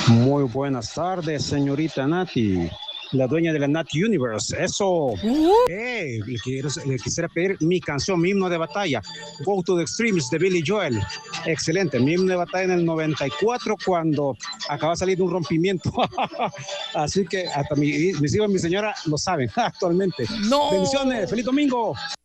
Muy buenas tardes, señorita Nati, la dueña de la Nati Universe. Eso. Le quisiera pedir mi canción, mi himno de batalla, Go to the Extremes de Billy Joel. Excelente, mi himno de batalla en el 94 cuando acaba de salir de un rompimiento. Así que hasta mis hijos y mi señora lo saben actualmente. No. Bendiciones, feliz domingo.